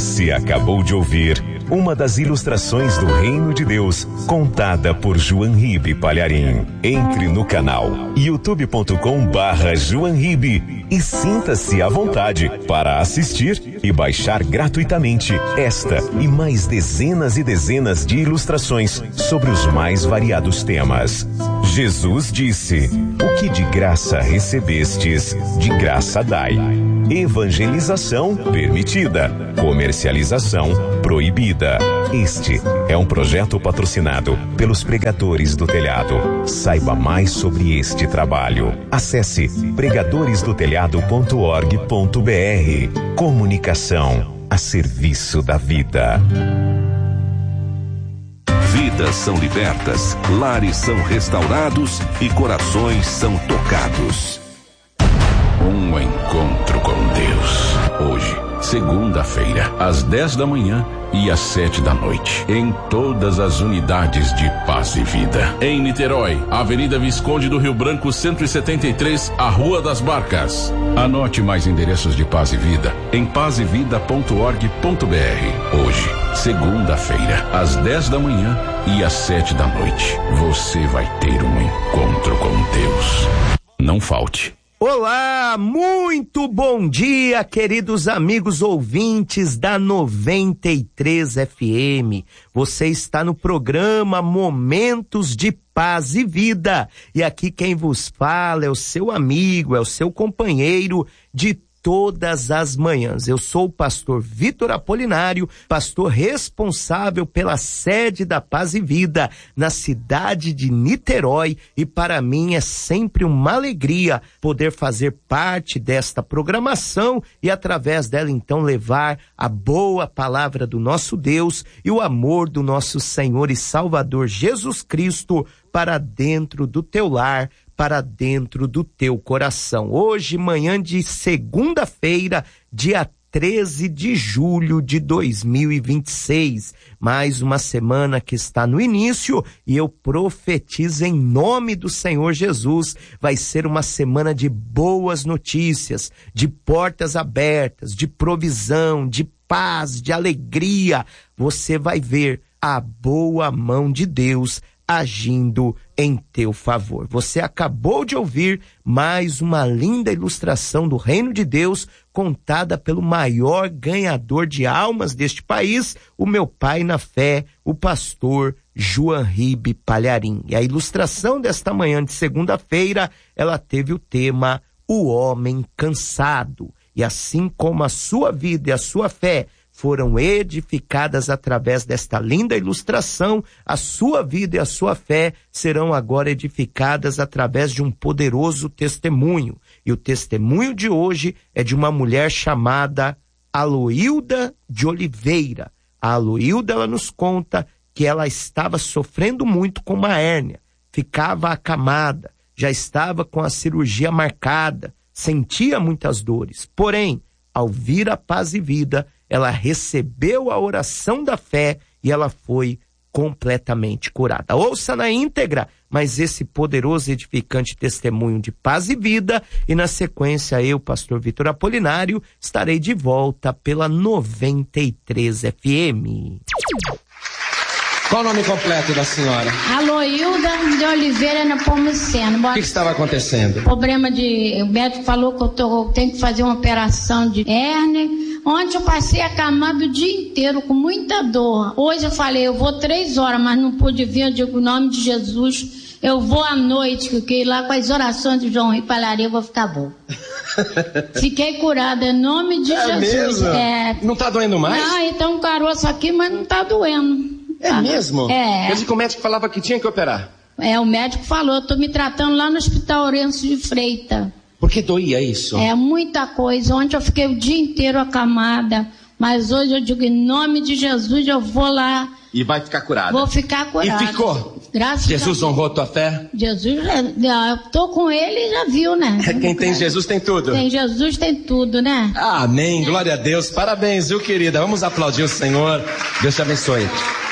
Você acabou de ouvir uma das ilustrações do Reino de Deus, contada por João Ribe Palharim. Entre no canal youtube.com/João Ribe e sinta-se à vontade para assistir e baixar gratuitamente esta e mais dezenas e dezenas de ilustrações sobre os mais variados temas. Jesus disse: o que de graça recebestes, de graça dai. Evangelização permitida, comercialização proibida. Este é um projeto patrocinado pelos Pregadores do Telhado. Saiba mais sobre este trabalho. Acesse pregadoresdotelhado.org.br. Comunicação a serviço da vida. Vidas são libertas, lares são restaurados e corações são tocados. Um encontro com Deus. Hoje, segunda-feira, às 10 da manhã e às 7 da noite, em todas as unidades de Paz e Vida. Em Niterói, Avenida Visconde do Rio Branco 173, a Rua das Barcas. Anote mais endereços de Paz e Vida em pazevida.org.br. Hoje, segunda-feira, às 10 da manhã e às 7 da noite, você vai ter um encontro com Deus. Não falte. Olá, muito bom dia, queridos amigos ouvintes da 93 FM. Você está no programa Momentos de Paz e Vida. E aqui quem vos fala é o seu amigo, é o seu companheiro de todas as manhãs. Eu sou o pastor Vitor Apolinário, pastor responsável pela sede da Paz e Vida na cidade de Niterói, e para mim é sempre uma alegria poder fazer parte desta programação e através dela então levar a boa palavra do nosso Deus e o amor do nosso Senhor e Salvador Jesus Cristo para dentro do teu lar, para dentro do teu coração. Hoje, manhã de segunda-feira, dia 13 de julho de 2026. Mais uma semana que está no início e eu profetizo em nome do Senhor Jesus. Vai ser uma semana de boas notícias, de portas abertas, de provisão, de paz, de alegria. Você vai ver a boa mão de Deus agindo em teu favor. Você acabou de ouvir mais uma linda ilustração do Reino de Deus, contada pelo maior ganhador de almas deste país, o meu pai na fé, o pastor João Ribe Palharim. E a ilustração desta manhã de segunda-feira, ela teve o tema O Homem Cansado. E assim como a sua vida e a sua fé foram edificadas através desta linda ilustração, a sua vida e a sua fé serão agora edificadas através de um poderoso testemunho. E o testemunho de hoje é de uma mulher chamada Aloilda de Oliveira. A Aloilda, ela nos conta que ela estava sofrendo muito com uma hérnia, ficava acamada, já estava com a cirurgia marcada, sentia muitas dores. Porém, ao vir a Paz e Vida, ela recebeu a oração da fé e ela foi completamente curada. Ouça na íntegra, mas esse poderoso e edificante testemunho de Paz e Vida, e na sequência eu, pastor Vitor Apolinário, estarei de volta pela 93 FM. Qual o nome completo da senhora? Aloilda de Oliveira Nepomuceno. O que estava acontecendo? Problema de... O médico falou que eu tenho que fazer uma operação de hérnia. Ontem eu passei acamado o dia inteiro com muita dor. Hoje eu falei, eu vou 3 horas, mas não pude vir. Eu digo, em nome de Jesus, eu vou à noite, porque lá com as orações de João Ribe Palharim eu vou ficar bom. Fiquei curada em nome de Jesus. Mesmo? Não tá doendo mais? Ah, então um caroço aqui, mas não tá doendo. É mesmo? É. Quer dizer que o médico falava que tinha que operar? O médico falou, eu tô me tratando lá no Hospital Orense de Freitas. Por que doía isso? É muita coisa. Ontem eu fiquei o dia inteiro acamada, mas hoje eu digo, em nome de Jesus, eu vou lá. E vai ficar curada? Vou ficar curada. E ficou? Graças Jesus a Deus. honrou tua fé? Jesus, eu tô com ele, já viu, né? Quem tem Jesus tem tudo. Tem Jesus, tem tudo, né? Amém, glória a Deus. Parabéns, viu, querida? Vamos aplaudir o Senhor. Deus te abençoe.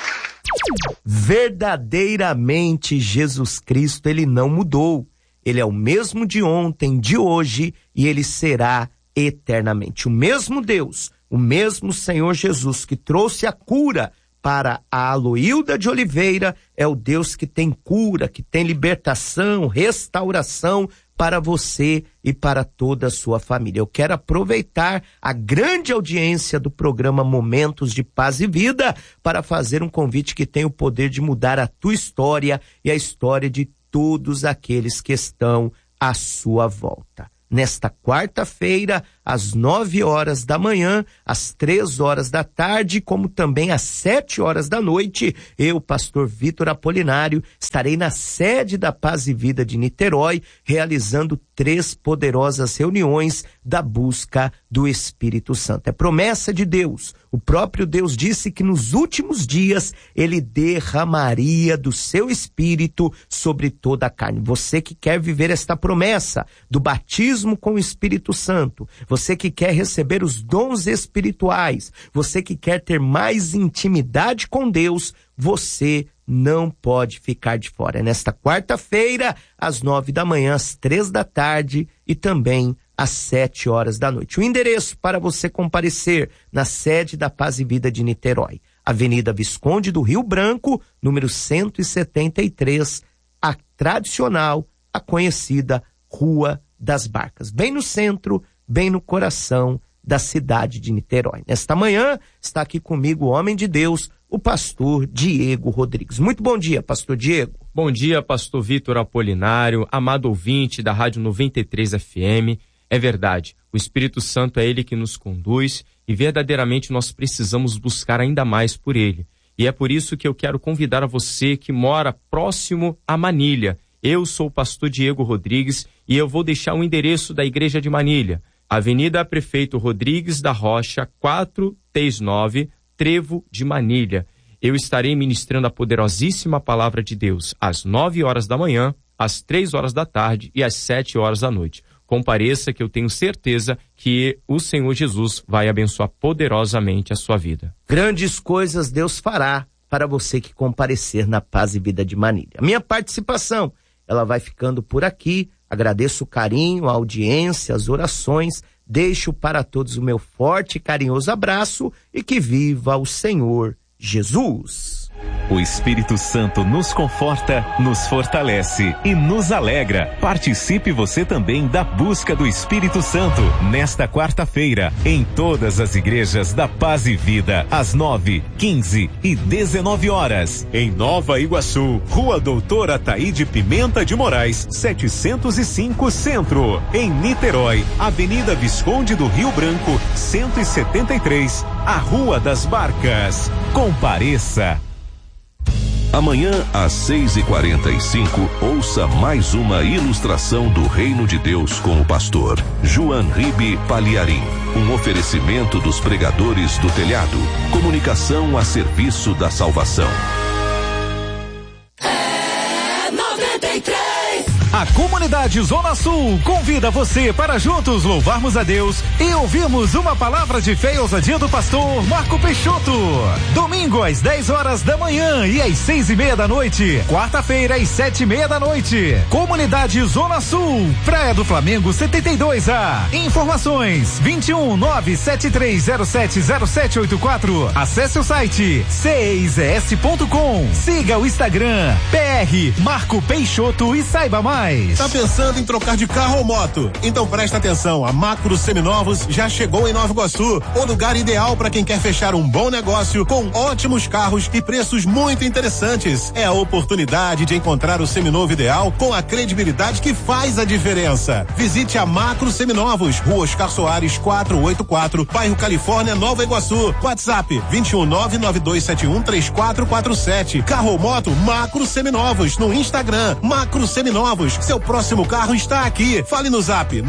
Verdadeiramente, Jesus Cristo, ele não mudou. Ele é o mesmo de ontem, de hoje, e ele será eternamente. O mesmo Deus O mesmo Senhor Jesus que trouxe a cura para a Aloilda de Oliveira é o Deus que tem cura, que tem libertação, restauração para você e para toda a sua família. Eu quero aproveitar a grande audiência do programa Momentos de Paz e Vida para fazer um convite que tem o poder de mudar a tua história e a história de todos aqueles que estão à sua volta. Nesta quarta-feira, às 9 horas da manhã, às 3 horas da tarde, como também às 7 horas da noite, eu, pastor Vitor Apolinário, estarei na sede da Paz e Vida de Niterói, realizando 3 poderosas reuniões da busca do Espírito Santo. É promessa de Deus. O próprio Deus disse que nos últimos dias ele derramaria do seu Espírito sobre toda a carne. Você que quer viver esta promessa do batismo com o Espírito Santo, você que quer receber os dons espirituais, você que quer ter mais intimidade com Deus, você não pode ficar de fora. É nesta quarta-feira, às 9 da manhã, às 3 da tarde e também às 7 horas da noite. O endereço para você comparecer na sede da Paz e Vida de Niterói, Avenida Visconde do Rio Branco, número 173, a tradicional, a conhecida Rua das Barcas, bem no centro, bem no coração da cidade de Niterói. Nesta manhã está aqui comigo o homem de Deus, o pastor Diego Rodrigues. Muito bom dia, pastor Diego. Bom dia, pastor Vitor Apolinário, amado ouvinte da Rádio 93 FM. É verdade, o Espírito Santo é ele que nos conduz e verdadeiramente nós precisamos buscar ainda mais por ele. E é por isso que eu quero convidar a você que mora próximo a Manilha. Eu sou o pastor Diego Rodrigues e eu vou deixar o endereço da Igreja de Manilha. Avenida Prefeito Rodrigues da Rocha, 439, Trevo de Manilha. Eu estarei ministrando a poderosíssima palavra de Deus às 9 horas da manhã, às 3 horas da tarde e às 7 horas da noite. Compareça que eu tenho certeza que o Senhor Jesus vai abençoar poderosamente a sua vida. Grandes coisas Deus fará para você que comparecer na Paz e Vida de Manilha. A minha participação, ela vai ficando por aqui. Agradeço o carinho, a audiência, as orações. Deixo para todos o meu forte e carinhoso abraço e que viva o Senhor Jesus. O Espírito Santo nos conforta, nos fortalece e nos alegra. Participe você também da busca do Espírito Santo nesta quarta-feira, em todas as igrejas da Paz e Vida, às 9, 15 e 19 horas. Em Nova Iguaçu, Rua Doutor Ataíde Pimenta de Moraes, 705 Centro. Em Niterói, Avenida Visconde do Rio Branco, 173, a Rua das Barcas. Compareça. Amanhã, às 6h45, ouça mais uma ilustração do Reino de Deus com o pastor João Ribe Paliarim. Um oferecimento dos pregadores do telhado. Comunicação a serviço da salvação. É 93. A comunidade Zona Sul convida você para juntos louvarmos a Deus e ouvirmos uma palavra de fé e ousadia do pastor Marco Peixoto. Domingo às 10 horas da manhã e às 6:30 da noite. Quarta-feira às 7:30 da noite. Comunidade Zona Sul, Praia do Flamengo 72A. Informações 21973070784. Acesse o site ceizs.com. Siga o Instagram PR Marco Peixoto e saiba mais. Tá pensando em trocar de carro ou moto? Então presta atenção, a Macro Seminovos já chegou em Nova Iguaçu, o lugar ideal para quem quer fechar um bom negócio com ótimos carros e preços muito interessantes. É a oportunidade de encontrar o seminovo ideal com a credibilidade que faz a diferença. Visite a Macro Seminovos, Rua Oscar Soares 484, bairro Califórnia, Nova Iguaçu. WhatsApp 21992713447. Carro ou moto, Macro Seminovos. No Instagram, Macro Seminovos. Seu próximo carro está aqui. Fale no zap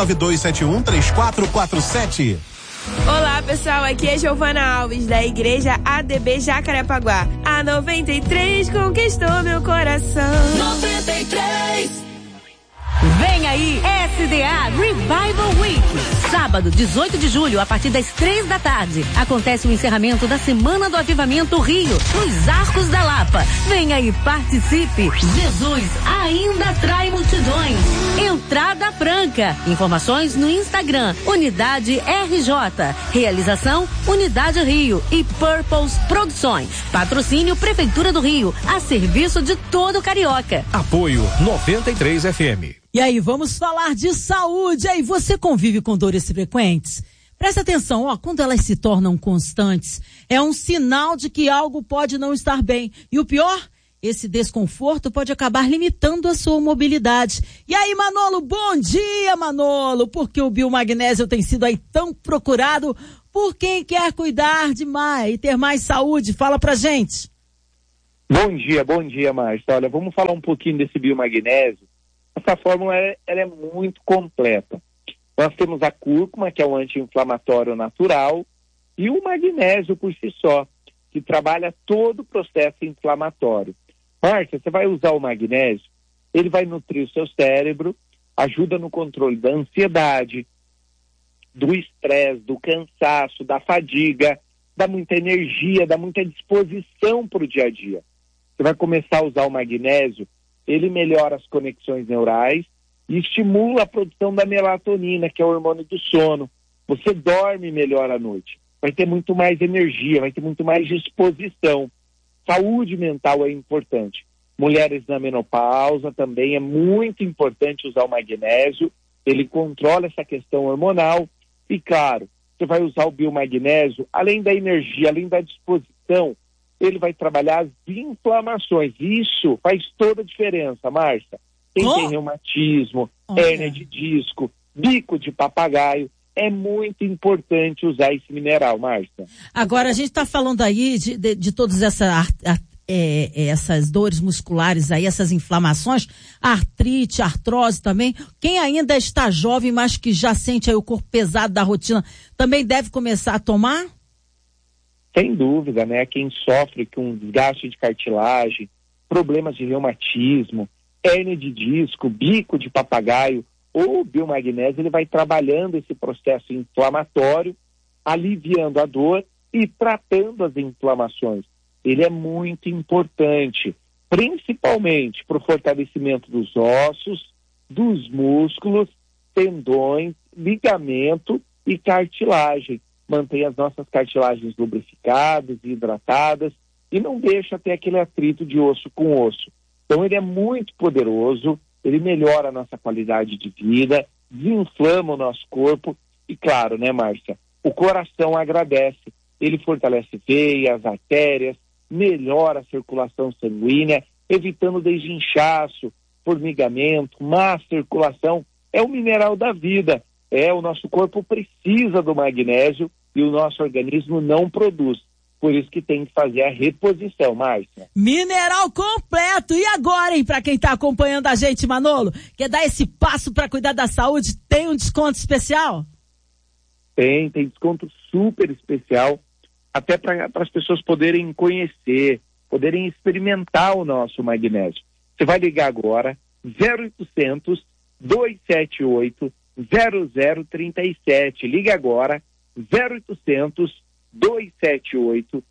992713447. Olá pessoal, aqui é Giovana Alves da Igreja ADB Jacarepaguá. A 93 conquistou meu coração. 93. Vem aí, SDA Revival Week. Sábado, 18 de julho, a partir das 3 da tarde, acontece o encerramento da Semana do Avivamento Rio, nos Arcos da Lapa. Venha e participe. Jesus ainda atrai multidões. Entrada franca. Informações no Instagram, Unidade RJ. Realização, Unidade Rio e Purpose Produções. Patrocínio Prefeitura do Rio, a serviço de todo carioca. Apoio 93 FM. E aí, vamos falar de saúde. Aí, você convive com dores frequentes? Presta atenção, quando elas se tornam constantes, é um sinal de que algo pode não estar bem. E o pior, esse desconforto pode acabar limitando a sua mobilidade. E aí, Manolo, bom dia, Manolo, porque o Biomagnésio tem sido aí tão procurado por quem quer cuidar de mais e ter mais saúde. Fala pra gente. Bom dia, Márcia. Olha, vamos falar um pouquinho desse Biomagnésio. Essa fórmula ela é muito completa. Nós temos a cúrcuma, que é um anti-inflamatório natural, e o magnésio por si só, que trabalha todo o processo inflamatório. Márcia, você vai usar o magnésio, ele vai nutrir o seu cérebro, ajuda no controle da ansiedade, do estresse, do cansaço, da fadiga, dá muita energia, dá muita disposição para o dia a dia. Você vai começar a usar o magnésio, ele melhora as conexões neurais e estimula a produção da melatonina, que é o hormônio do sono. Você dorme melhor à noite, vai ter muito mais energia, vai ter muito mais disposição. Saúde mental é importante. Mulheres na menopausa também é muito importante usar o magnésio, ele controla essa questão hormonal e, claro, você vai usar o biomagnésio, além da energia, além da disposição, ele vai trabalhar as inflamações. Isso faz toda a diferença, Márcia. Quem tem reumatismo, hérnia de disco, bico de papagaio, é muito importante usar esse mineral, Márcia. Agora, a gente está falando aí de todas essas dores musculares aí, essas inflamações, artrite, artrose também. Quem ainda está jovem, mas que já sente aí o corpo pesado da rotina, também deve começar a tomar? Sem dúvida, né? Quem sofre com desgaste de cartilagem, problemas de reumatismo, hérnia de disco, bico de papagaio, ou o biomagnésio, ele vai trabalhando esse processo inflamatório, aliviando a dor e tratando as inflamações. Ele é muito importante, principalmente para o fortalecimento dos ossos, dos músculos, tendões, ligamento e cartilagem. Mantém as nossas cartilagens lubrificadas e hidratadas e não deixa ter aquele atrito de osso com osso. Então ele é muito poderoso, ele melhora a nossa qualidade de vida, desinflama o nosso corpo e, claro, né, Márcia, o coração agradece. Ele fortalece veias, artérias, melhora a circulação sanguínea, evitando desde inchaço, formigamento, má circulação. É o mineral da vida. O nosso corpo precisa do magnésio e o nosso organismo não produz. Por isso que tem que fazer a reposição, Márcia. Mineral completo. E agora, hein, para quem está acompanhando a gente, Manolo, quer dar esse passo para cuidar da saúde, tem um desconto especial? Tem desconto super especial, até para as pessoas poderem conhecer, poderem experimentar o nosso magnésio. Você vai ligar agora, 0800 278 0037. Liga agora, 0800 278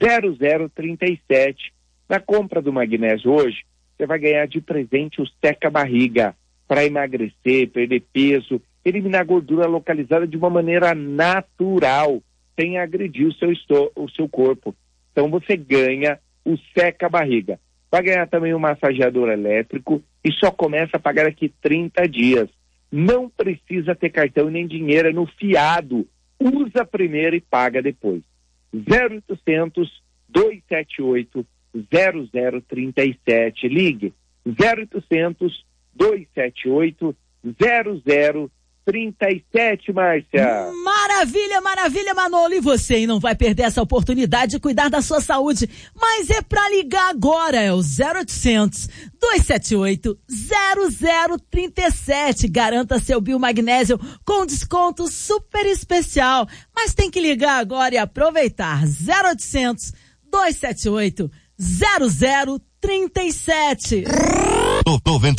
0037. Na compra do magnésio hoje, você vai ganhar de presente o seca-barriga para emagrecer, perder peso, eliminar gordura localizada de uma maneira natural, sem agredir o seu corpo. Então você ganha o seca-barriga. Vai ganhar também um massageador elétrico e só começa a pagar daqui 30 dias. Não precisa ter cartão nem dinheiro, é no fiado. Usa primeiro e paga depois. 0800 278 0037. Ligue 0800 278 0037, Márcia. Maravilha, maravilha, Manolo. E você não vai perder essa oportunidade de cuidar da sua saúde. Mas é pra ligar agora, é o 0800 278 0037. Garanta seu biomagnésio com desconto super especial. Mas tem que ligar agora e aproveitar. 0800 278 0037.